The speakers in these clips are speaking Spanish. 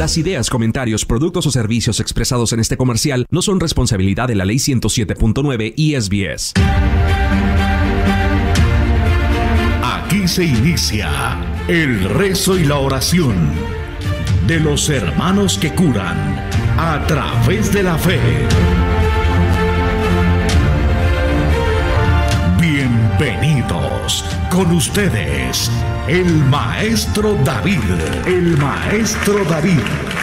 Las ideas, comentarios, productos o servicios expresados en este comercial no son responsabilidad de la Ley 107.9 y SBS. Aquí se inicia el rezo y la oración de los hermanos que curan a través de la fe. Bienvenidos con ustedes, el Maestro David. El Maestro David.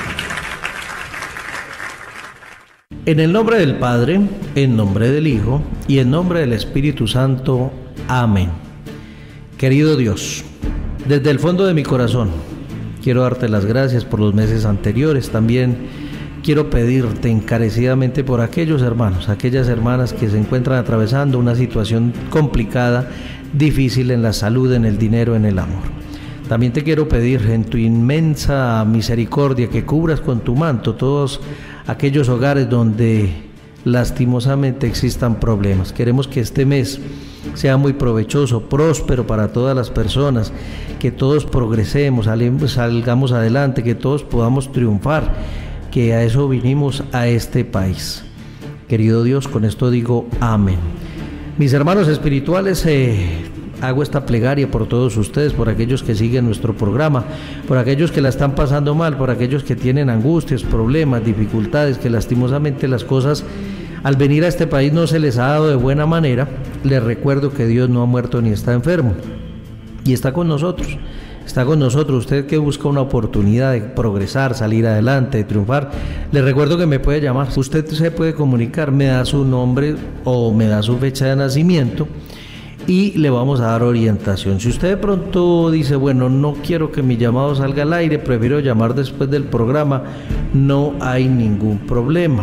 En el nombre del Padre, en nombre del Hijo y en nombre del Espíritu Santo. Amén. Querido Dios, desde el fondo de mi corazón, quiero darte las gracias por los meses anteriores. También quiero pedirte encarecidamente por aquellos hermanos, aquellas hermanas que se encuentran atravesando una situación complicada, difícil en la salud, en el dinero, en el amor. También te quiero pedir en tu inmensa misericordia que cubras con tu manto todos aquellos hogares donde lastimosamente existan problemas. Queremos que este mes sea muy provechoso, próspero para todas las personas, que todos progresemos, salgamos adelante, que todos podamos triunfar, que a eso vinimos a este país. Querido Dios, con esto digo amén. Mis hermanos espirituales, hago esta plegaria por todos ustedes, por aquellos que siguen nuestro programa, por aquellos que la están pasando mal, por aquellos que tienen angustias, problemas, dificultades, que lastimosamente las cosas al venir a este país no se les ha dado de buena manera. Les recuerdo que Dios no ha muerto ni está enfermo y está con nosotros. Está con nosotros. Usted que busca una oportunidad de progresar, salir adelante, de triunfar, le recuerdo que me puede llamar. Usted se puede comunicar, me da su nombre o me da su fecha de nacimiento y le vamos a dar orientación. Si usted de pronto dice, bueno, no quiero que mi llamado salga al aire, prefiero llamar después del programa, no hay ningún problema.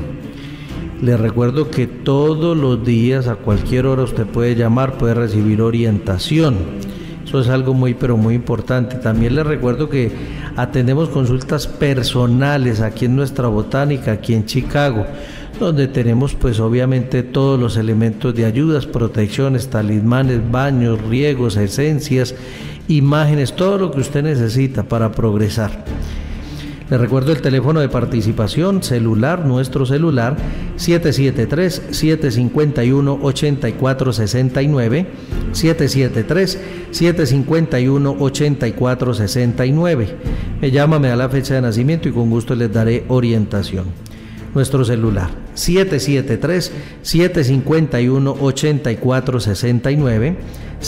Le recuerdo que todos los días, a cualquier hora, usted puede llamar, puede recibir orientación. Eso es algo muy, pero muy importante. También le recuerdo que atendemos consultas personales aquí en nuestra botánica, aquí en Chicago, donde tenemos pues obviamente todos los elementos de ayudas, protecciones, talismanes, baños, riegos, esencias, imágenes, todo lo que usted necesita para progresar. Le recuerdo el teléfono de participación celular, nuestro celular, 773-751-8469, 773-751-8469. Me llama, me da la fecha de nacimiento y con gusto les daré orientación. Nuestro celular, 773-751-8469,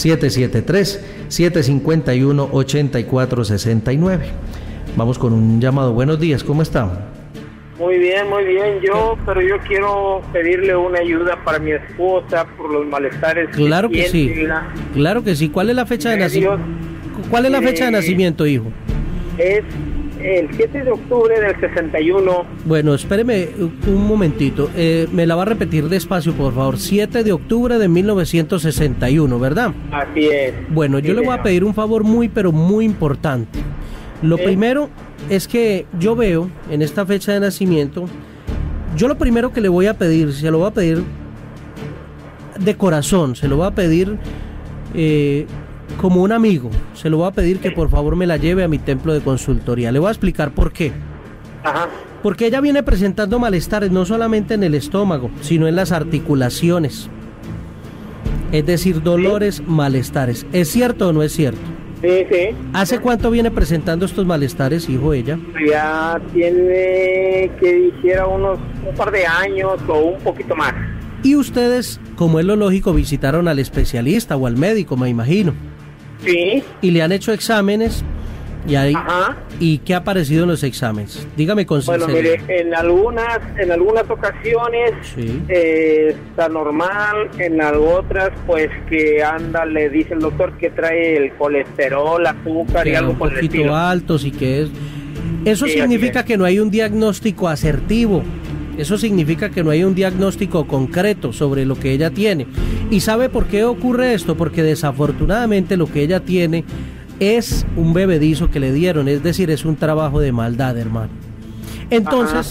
773-751-8469. Vamos con un llamado. Buenos días, ¿cómo está? Muy bien, pero yo quiero pedirle una ayuda para mi esposa por los malestares. Claro que sí, claro que sí. ¿Cuál es la fecha de nacimiento? ¿Cuál es la fecha de nacimiento, hijo? Es el 7 de octubre del 61. Bueno, espéreme un momentito, me la va a repetir despacio, por favor. 7 de octubre de 1961, ¿verdad? Así es. Bueno, yo le voy a pedir un favor muy, pero muy importante. Lo primero es que yo veo en esta fecha de nacimiento, yo lo primero que le voy a pedir, se lo voy a pedir de corazón, se lo voy a pedir como un amigo, se lo voy a pedir que por favor me la lleve a mi templo de consultoría. Le voy a explicar por qué. Ajá. Porque ella viene presentando malestares no solamente en el estómago, sino en las articulaciones. Es decir, dolores, malestares. ¿Es cierto o no es cierto? Sí, sí. ¿Hace cuánto viene presentando estos malestares, hijo, ella? Ya tiene, que dijera, un par de años o un poquito más. Y ustedes, como es lo lógico, visitaron al especialista o al médico, me imagino. Sí. Y le han hecho exámenes. Y ahí, ¿y qué ha aparecido en los exámenes? Dígame con sinceridad. Bueno, mire, en algunas ocasiones sí, está normal, en las otras pues que le dice el doctor que trae el colesterol, azúcar y algo por el estilo. Un poquito altos y que es... Eso sí, significa que no hay un diagnóstico asertivo. Eso significa que no hay un diagnóstico concreto sobre lo que ella tiene. ¿Y sabe por qué ocurre esto? Porque desafortunadamente lo que ella tiene es un bebedizo que le dieron, es decir, es un trabajo de maldad, hermano. Entonces,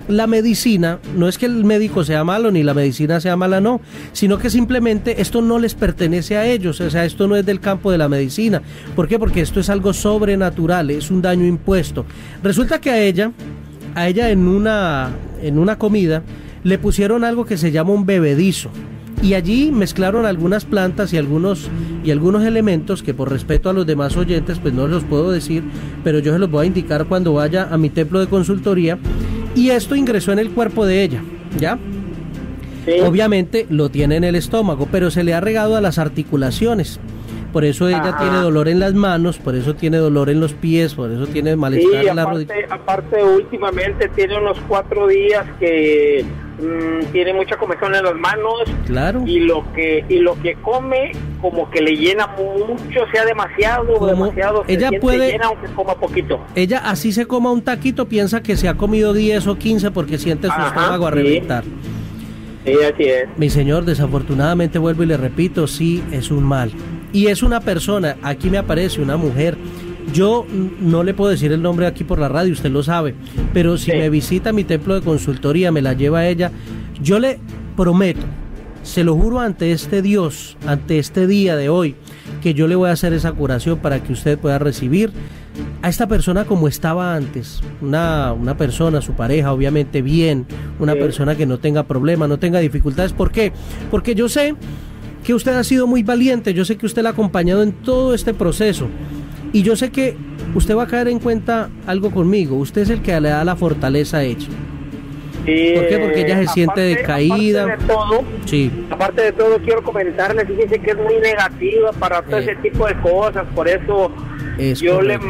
la medicina, no es que el médico sea malo ni la medicina sea mala, no, sino que simplemente esto no les pertenece a ellos, o sea, esto no es del campo de la medicina. ¿Por qué? Porque esto es algo sobrenatural, es un daño impuesto. Resulta que a ella en una comida le pusieron algo que se llama un bebedizo. Y allí mezclaron algunas plantas y algunos elementos que por respeto a los demás oyentes pues no los puedo decir, pero yo se los voy a indicar cuando vaya a mi templo de consultoría, y esto ingresó en el cuerpo de ella, ¿ya? Sí. Obviamente lo tiene en el estómago, pero se le ha regado a las articulaciones. Por eso ella tiene dolor en las manos, por eso tiene dolor en los pies, por eso tiene malestar en la rodilla. Aparte últimamente tiene unos 4 días que tiene mucha comezón en las manos. Claro. Y lo que come como que le llena mucho, sea demasiado, ella puede llena aunque coma poquito. Ella así se coma un taquito, piensa que se ha comido 10 o 15 porque siente su estómago a reventar. Sí, así es. Mi señor, desafortunadamente vuelvo y le repito, sí es un mal. Y es una persona, aquí me aparece una mujer. Yo no le puedo decir el nombre aquí por la radio, usted lo sabe, pero si me visita mi templo de consultoría, me la lleva ella, yo le prometo, se lo juro ante este Dios, ante este día de hoy, que yo le voy a hacer esa curación para que usted pueda recibir a esta persona como estaba antes, una persona, su pareja, obviamente bien, una persona que no tenga problemas, no tenga dificultades. ¿Por qué? Porque yo sé que usted ha sido muy valiente, yo sé que usted la ha acompañado en todo este proceso. Y yo sé que usted va a caer en cuenta algo conmigo. Usted es el que le da la fortaleza a ella. ¿Por qué? Porque ella se siente decaída. Aparte de todo, quiero comentarle, fíjese que es muy negativa para todo ese tipo de cosas. Por eso yo le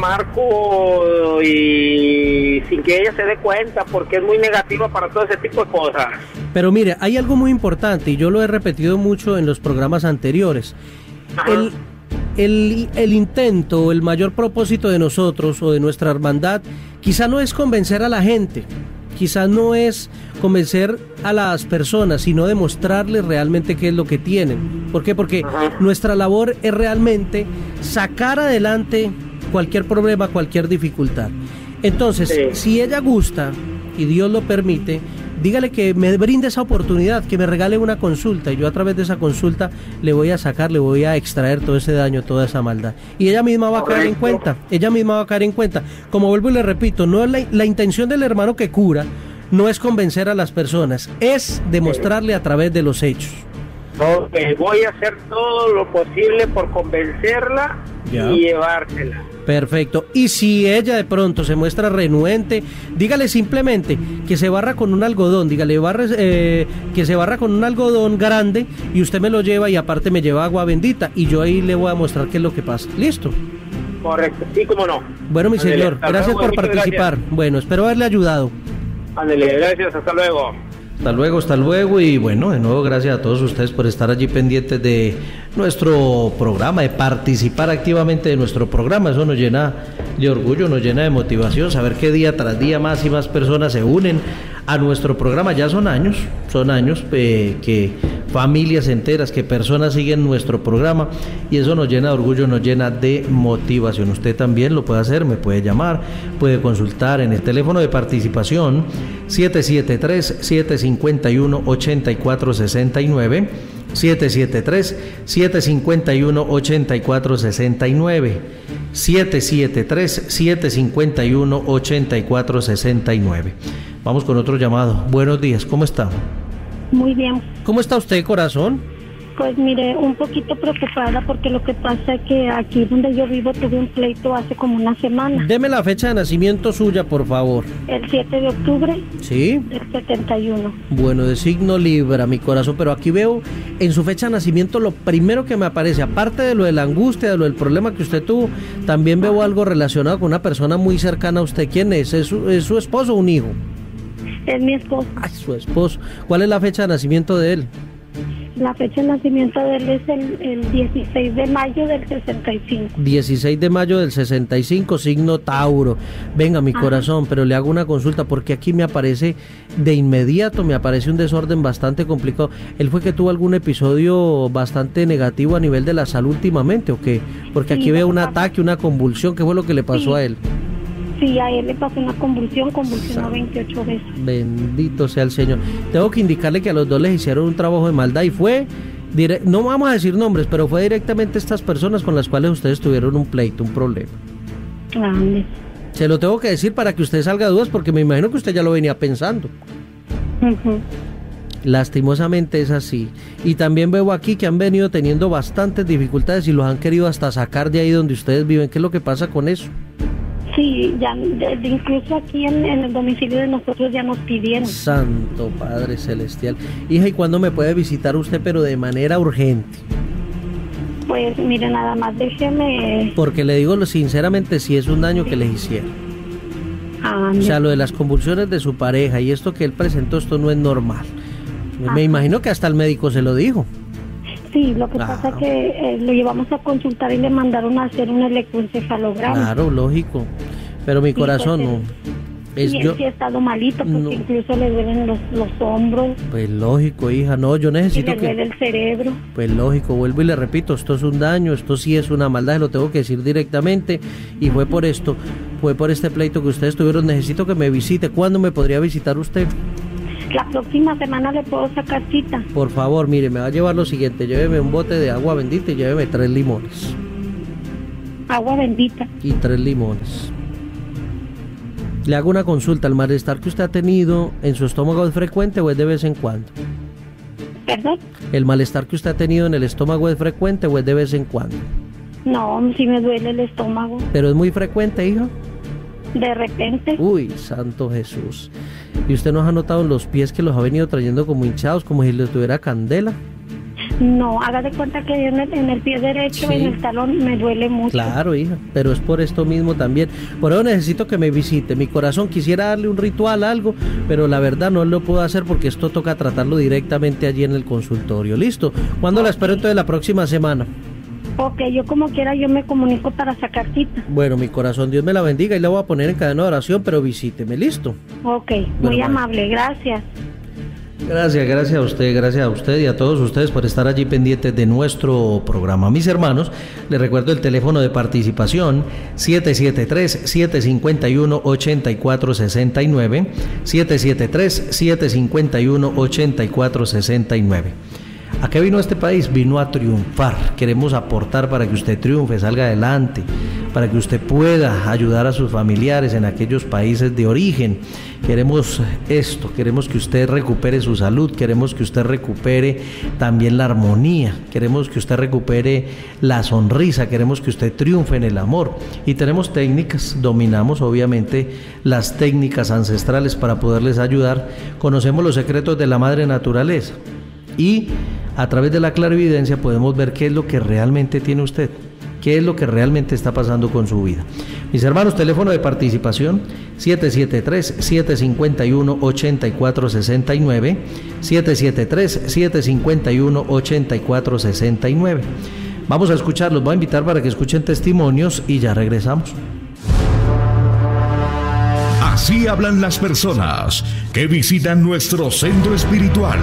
marco y sin que ella se dé cuenta, porque es muy negativa para todo ese tipo de cosas. Pero mire, hay algo muy importante y yo lo he repetido mucho en los programas anteriores. El intento, el mayor propósito de nosotros o de nuestra hermandad, quizá no es convencer a la gente, quizá no es convencer a las personas, sino demostrarles realmente qué es lo que tienen. ¿Por qué? Porque nuestra labor es realmente sacar adelante cualquier problema, cualquier dificultad. Entonces, si ella gusta y Dios lo permite, dígale que me brinde esa oportunidad, que me regale una consulta, y yo a través de esa consulta le voy a sacar, le voy a extraer todo ese daño, toda esa maldad. Y ella misma va a caer en cuenta, Como vuelvo y le repito, no es la intención del hermano que cura, no es convencer a las personas, es demostrarle a través de los hechos. Voy a hacer todo lo posible por convencerla y llevársela. Perfecto. Y si ella de pronto se muestra renuente, dígale simplemente que se barra con un algodón, que se barra con un algodón grande y usted me lo lleva y aparte me lleva agua bendita y yo ahí le voy a mostrar qué es lo que pasa. ¿Listo? Correcto, sí, cómo no. Bueno, mi señor, gracias por participar. Gracias. Bueno, espero haberle ayudado. Ándale, gracias, hasta luego. Hasta luego y bueno, de nuevo gracias a todos ustedes por estar allí pendientes de nuestro programa, de participar activamente de nuestro programa. Eso nos llena de orgullo, nos llena de motivación, saber que día tras día más y más personas se unen a nuestro programa. Ya son años que familias enteras, que personas siguen nuestro programa y eso nos llena de orgullo, nos llena de motivación. Usted también lo puede hacer, me puede llamar, puede consultar en el teléfono de participación 773-751-8469, 773-751-8469, 773-751-8469. Vamos con otro llamado. Buenos días, ¿cómo está? Muy bien. ¿Cómo está usted, corazón? Pues mire, un poquito preocupada porque lo que pasa es que aquí donde yo vivo tuve un pleito hace como una semana. Deme la fecha de nacimiento suya, por favor. El 7 de octubre. ¿Sí? Del 71. Bueno, de signo Libra, mi corazón, pero aquí veo en su fecha de nacimiento lo primero que me aparece, aparte de lo de la angustia, de lo del problema que usted tuvo, también veo algo relacionado con una persona muy cercana a usted. ¿Quién es? ¿Es su esposo o un hijo? Es mi esposo. Ay, su esposo. ¿Cuál es la fecha de nacimiento de él? La fecha de nacimiento de él es el 16 de mayo del 65. 16 de mayo del 65, signo Tauro. Venga, mi corazón, pero le hago una consulta porque aquí me aparece de inmediato, me aparece un desorden bastante complicado. ¿Él fue que tuvo algún episodio bastante negativo a nivel de la salud últimamente o qué? Porque aquí veo un ataque, una convulsión. ¿Qué fue lo que le pasó a él? Sí, a él le pasó una convulsionó 28 veces. Bendito sea el Señor. Tengo que indicarle que a los dos les hicieron un trabajo de maldad y fue, no vamos a decir nombres, pero fue directamente estas personas con las cuales ustedes tuvieron un pleito, un problema. Grande. Se lo tengo que decir para que usted salga de dudas, porque me imagino que usted ya lo venía pensando. Lastimosamente es así. Y también veo aquí que han venido teniendo bastantes dificultades y los han querido hasta sacar de ahí donde ustedes viven. ¿Qué es lo que pasa con eso? Sí, ya incluso aquí en el domicilio de nosotros ya nos pidieron. Santo Padre Celestial. Hija, ¿y cuándo me puede visitar usted, pero de manera urgente? Pues mire, nada más déjeme... Porque le digo sinceramente, si es un daño que les hicieron. O sea, lo de las convulsiones de su pareja y esto que él presentó, esto no es normal. Me imagino que hasta el médico se lo dijo. Sí, lo que pasa es que lo llevamos a consultar y le mandaron a hacer un electroencefalograma. Claro, lógico. Pero mi corazón no. Él sí ha estado malito, porque incluso le duelen los hombros. Pues lógico, hija, no, yo necesito que... le duele el cerebro. Pues lógico, vuelvo y le repito, esto es un daño, esto sí es una maldad, lo tengo que decir directamente, y fue por esto, fue por este pleito que ustedes tuvieron. Necesito que me visite. ¿Cuándo me podría visitar usted? La próxima semana le puedo sacar cita. Por favor, mire, me va a llevar lo siguiente, lléveme un bote de agua bendita y lléveme 3 limones. Agua bendita. Y 3 limones. Le hago una consulta, ¿el malestar que usted ha tenido en su estómago es frecuente o es de vez en cuando? ¿Perdón? ¿El malestar que usted ha tenido en el estómago es frecuente o es de vez en cuando? No, sí me duele el estómago. ¿Pero es muy frecuente, hija? De repente. Uy, santo Jesús. ¿Y usted nos ha notado en los pies que los ha venido trayendo como hinchados, como si les tuviera candela? No, haga de cuenta que en el pie derecho, sí, en el talón, me duele mucho. Claro, hija, pero es por esto mismo también. Por eso necesito que me visite. Mi corazón quisiera darle un ritual, algo, pero la verdad no lo puedo hacer porque esto toca tratarlo directamente allí en el consultorio. ¿Listo? ¿Cuándo la espero entonces? La próxima semana. Ok, yo como quiera, yo me comunico para sacar cita. Bueno, mi corazón, Dios me la bendiga y la voy a poner en cadena de oración, pero visíteme, ¿listo? Ok, muy amable, gracias. Gracias a usted y a todos ustedes por estar allí pendientes de nuestro programa. Mis hermanos, les recuerdo el teléfono de participación 773-751-8469, 773-751-8469. ¿A qué vino este país? Vino a triunfar. Queremos aportar para que usted triunfe, salga adelante, para que usted pueda ayudar a sus familiares en aquellos países de origen. Queremos esto, queremos que usted recupere su salud, queremos que usted recupere también la armonía, queremos que usted recupere la sonrisa, queremos que usted triunfe en el amor. Y tenemos técnicas, dominamos obviamente las técnicas ancestrales para poderles ayudar. Conocemos los secretos de la madre naturaleza y a través de la clarividencia podemos ver qué es lo que realmente tiene usted, qué es lo que realmente está pasando con su vida. Mis hermanos, teléfono de participación 773-751-8469, 773-751-8469. Vamos a escucharlos, voy a invitar para que escuchen testimonios y ya regresamos. Así hablan las personas que visitan nuestro centro espiritual.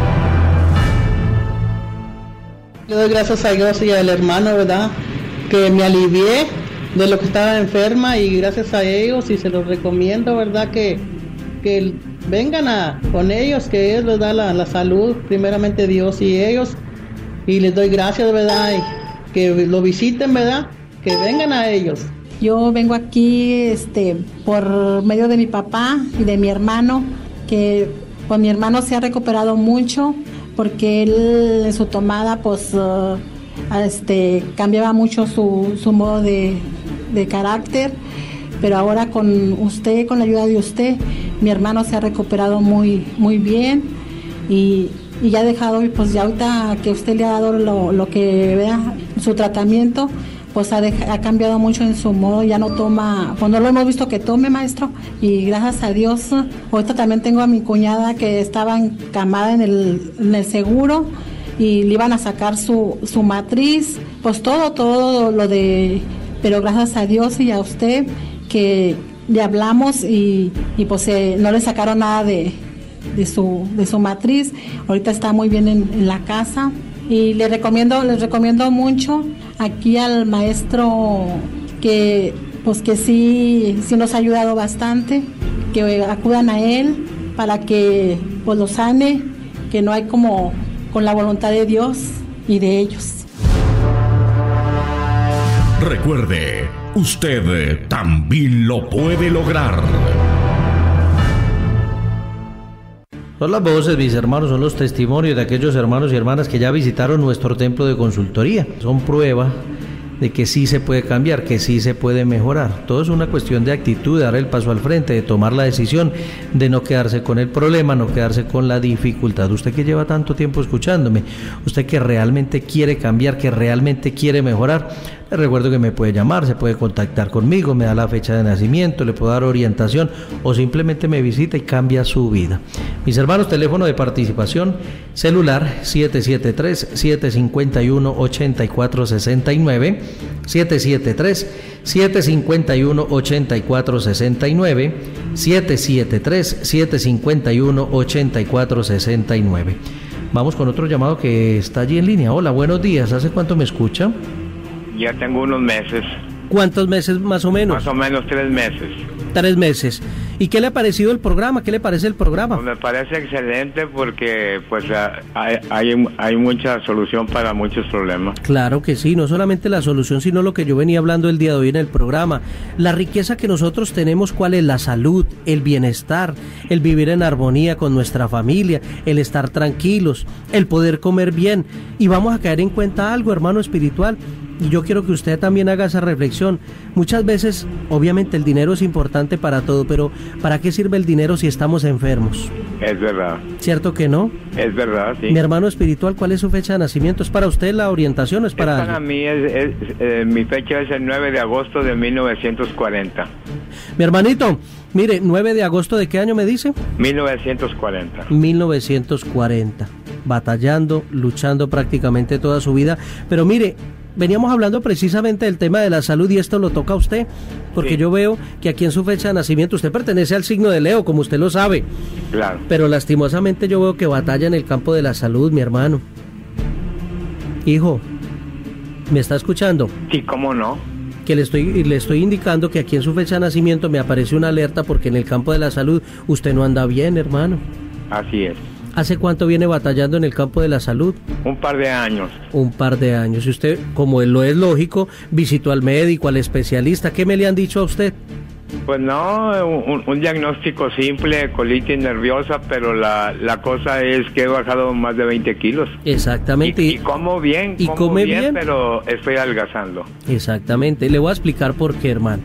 Le doy gracias a Dios y al hermano, ¿verdad?, que me alivié de lo que estaba enferma, y gracias a ellos, y se los recomiendo, ¿verdad?, que vengan con ellos, que Él les da la salud, primeramente Dios y ellos, y les doy gracias, ¿verdad?, y que lo visiten, ¿verdad?, que vengan a ellos. Yo vengo aquí por medio de mi papá y de mi hermano, que pues mi hermano se ha recuperado mucho, porque él en su tomada pues cambiaba mucho su modo de carácter, pero ahora con usted, con la ayuda de usted, mi hermano se ha recuperado muy bien, y ya ha dejado, pues ya ahorita que usted le ha dado lo que vea, su tratamiento, pues ha cambiado mucho en su modo, ya no toma, pues no lo hemos visto que tome, maestro, y gracias a Dios. Ahorita también tengo a mi cuñada que estaba encamada en el seguro, y le iban a sacar su matriz, pues todo lo de, pero gracias a Dios y a usted que le hablamos, y pues no le sacaron nada de su matriz. Ahorita está muy bien en la casa. Y les recomiendo mucho aquí al maestro que pues que sí nos ha ayudado bastante, que acudan a él para que pues lo sane, que no hay como con la voluntad de Dios y de ellos. Recuerde, usted también lo puede lograr. Son las voces, mis hermanos, son los testimonios de aquellos hermanos y hermanas que ya visitaron nuestro templo de consultoría. Son prueba de que sí se puede cambiar, que sí se puede mejorar. Todo es una cuestión de actitud, de dar el paso al frente, de tomar la decisión, de no quedarse con el problema, no quedarse con la dificultad. Usted que lleva tanto tiempo escuchándome, usted que realmente quiere cambiar, que realmente quiere mejorar, le recuerdo que me puede llamar, se puede contactar conmigo, me da la fecha de nacimiento, le puedo dar orientación o simplemente me visita y cambia su vida. Mis hermanos, teléfono de participación celular 773-751-8469, 773-751-8469, 773-751-8469. Vamos con otro llamado que está allí en línea. Hola, buenos días. ¿Hace cuánto me escucha? Ya tengo unos meses. ¿Cuántos meses más o menos? Más o menos 3 meses. 3 meses. ¿Y qué le ha parecido el programa? ¿Qué le parece el programa? Pues me parece excelente porque pues hay mucha solución para muchos problemas. Claro que sí, no solamente la solución, sino lo que yo venía hablando el día de hoy en el programa. La riqueza que nosotros tenemos, ¿cuál es? La salud, el bienestar, el vivir en armonía con nuestra familia, el estar tranquilos, el poder comer bien. Y vamos a caer en cuenta algo, hermano espiritual. Y yo quiero que usted también haga esa reflexión. Muchas veces, obviamente, el dinero es importante para todo, pero ¿para qué sirve el dinero si estamos enfermos? Es verdad. ¿Cierto que no? Es verdad, sí. Mi hermano espiritual, ¿cuál es su fecha de nacimiento? ¿Es para usted la orientación o es para...? Para mí, mi fecha es el 9 de agosto de 1940. Mi hermanito, mire, 9 de agosto, ¿de qué año me dice? 1940. 1940. Batallando, luchando prácticamente toda su vida. Pero mire, veníamos hablando precisamente del tema de la salud y esto lo toca a usted, porque sí. Yo veo que aquí en su fecha de nacimiento usted pertenece al signo de Leo, como usted lo sabe. Claro. Pero lastimosamente yo veo que batalla en el campo de la salud, mi hermano. Hijo, ¿me está escuchando? Sí, ¿cómo no? Que le estoy indicando que aquí en su fecha de nacimiento me aparece una alerta porque en el campo de la salud usted no anda bien, hermano. Así es. ¿Hace cuánto viene batallando en el campo de la salud? Un par de años. Un par de años. Y usted, como lo es lógico, visitó al médico, al especialista. ¿Qué me le han dicho a usted? Pues no, un diagnóstico simple, colitis nerviosa, pero la cosa es que he bajado más de 20 kilos. Exactamente. Y como bien, y come bien, pero estoy adelgazando. Exactamente. Le voy a explicar por qué, hermano.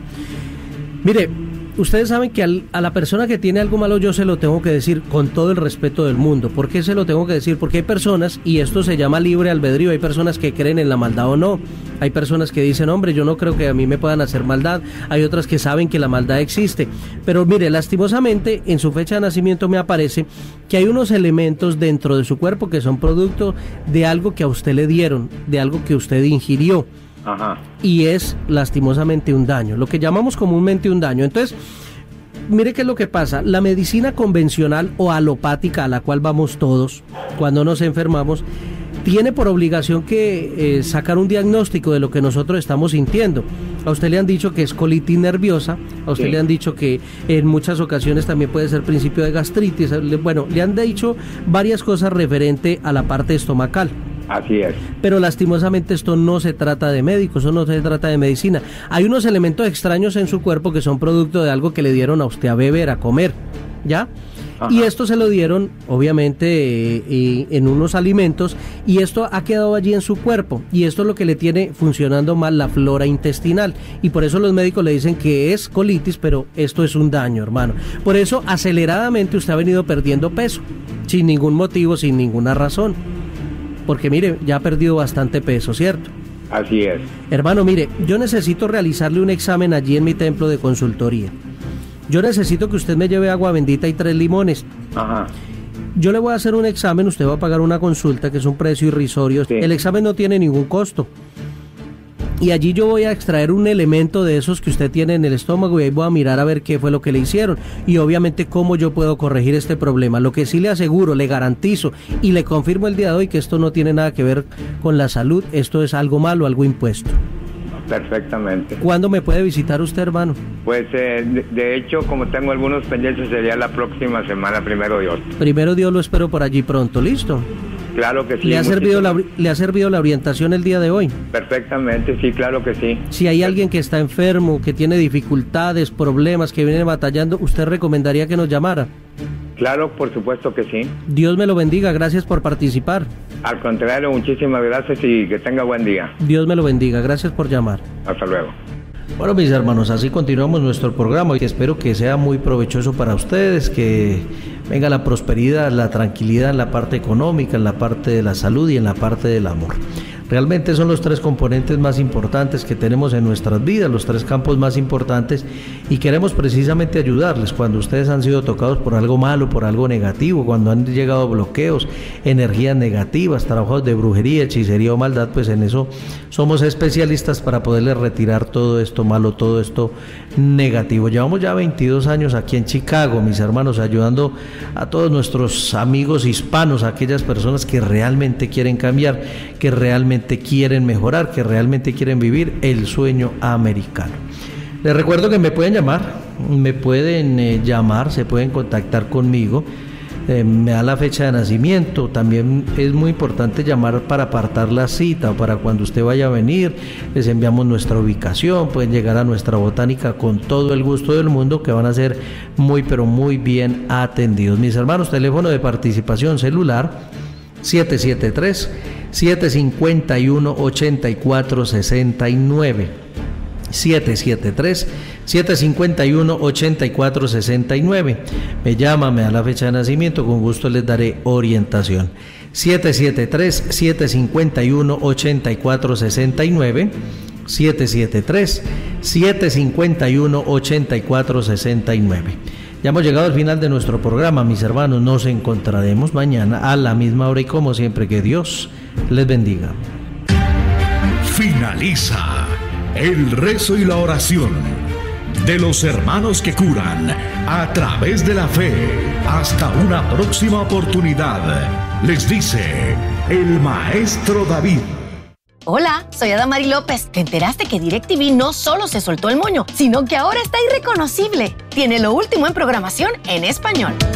Mire, ustedes saben que a la persona que tiene algo malo yo se lo tengo que decir con todo el respeto del mundo. ¿Por qué se lo tengo que decir? Porque hay personas, y esto se llama libre albedrío, hay personas que creen en la maldad o no. Hay personas que dicen, hombre, yo no creo que a mí me puedan hacer maldad. Hay otras que saben que la maldad existe. Pero mire, lastimosamente, en su fecha de nacimiento me aparece que hay unos elementos dentro de su cuerpo que son producto de algo que a usted le dieron, de algo que usted ingirió. Ajá. Y es lastimosamente un daño, lo que llamamos comúnmente un daño. Entonces, mire qué es lo que pasa. La medicina convencional o alopática a la cual vamos todos cuando nos enfermamos tiene por obligación que sacar un diagnóstico de lo que nosotros estamos sintiendo. A usted le han dicho que es colitis nerviosa, a usted le han dicho que en muchas ocasiones también puede ser principio de gastritis. Bueno, le han dicho varias cosas referente a la parte estomacal. Así es. Pero lastimosamente esto no se trata de médicos, eso no se trata de medicina. Hay unos elementos extraños en su cuerpo que son producto de algo que le dieron a usted a beber, a comer, ¿ya? Ajá. Y esto se lo dieron, obviamente, en unos alimentos, y esto ha quedado allí en su cuerpo, y esto es lo que le tiene funcionando mal la flora intestinal, y por eso los médicos le dicen que es colitis, pero esto es un daño, hermano. Por eso, aceleradamente usted ha venido perdiendo peso, sin ningún motivo, sin ninguna razón. Porque mire, ya ha perdido bastante peso, ¿cierto? Así es. Hermano, mire, yo necesito realizarle un examen allí en mi templo de consultoría. Yo necesito que usted me lleve agua bendita y 3 limones. Ajá. Yo le voy a hacer un examen, usted va a pagar una consulta, que es un precio irrisorio. Sí. El examen no tiene ningún costo. Y allí yo voy a extraer un elemento de esos que usted tiene en el estómago y ahí voy a mirar a ver qué fue lo que le hicieron y obviamente cómo yo puedo corregir este problema. Lo que sí le aseguro, le garantizo y le confirmo el día de hoy que esto no tiene nada que ver con la salud, esto es algo malo, algo impuesto. Perfectamente. ¿Cuándo me puede visitar usted, hermano? Pues de hecho, como tengo algunos pendientes, sería la próxima semana, primero Dios. Primero Dios, lo espero por allí pronto, ¿listo? Claro que sí. ¿Le ha servido la orientación el día de hoy? Perfectamente, sí, claro que sí. Si hay alguien que está enfermo, que tiene dificultades, problemas, que viene batallando, ¿usted recomendaría que nos llamara? Claro, por supuesto que sí. Dios me lo bendiga, gracias por participar. Al contrario, muchísimas gracias y que tenga buen día. Dios me lo bendiga, gracias por llamar. Hasta luego. Bueno, mis hermanos, así continuamos nuestro programa y espero que sea muy provechoso para ustedes, que venga la prosperidad, la tranquilidad en la parte económica, en la parte de la salud y en la parte del amor. Realmente son los tres componentes más importantes que tenemos en nuestras vidas, los tres campos más importantes, y queremos precisamente ayudarles cuando ustedes han sido tocados por algo malo, por algo negativo, cuando han llegado bloqueos, energías negativas, trabajos de brujería, hechicería o maldad. Pues en eso somos especialistas para poderles retirar todo esto malo, todo esto negativo. Llevamos ya 22 años aquí en Chicago, mis hermanos, ayudando a todos nuestros amigos hispanos, a aquellas personas que realmente quieren cambiar, que realmente quieren mejorar, que realmente quieren vivir el sueño americano. Les recuerdo que me pueden llamar, se pueden contactar conmigo, me da la fecha de nacimiento. También es muy importante llamar para apartar la cita o para cuando usted vaya a venir. Les enviamos nuestra ubicación, pueden llegar a nuestra botánica con todo el gusto del mundo, que van a ser muy pero muy bien atendidos. Mis hermanos, teléfono de participación celular 773-751-8469. 773-751-8469. Me llama, me da la fecha de nacimiento, con gusto les daré orientación. 773-751-8469. 773-751-8469. Ya hemos llegado al final de nuestro programa, mis hermanos. Nos encontraremos mañana a la misma hora y como siempre, que Dios les bendiga. Finaliza el rezo y la oración de los hermanos que curan a través de la fe. Hasta una próxima oportunidad. Les dice el maestro David. Hola, soy Adamari López. ¿Te enteraste que DirecTV no solo se soltó el moño, sino que ahora está irreconocible? Tiene lo último en programación en español.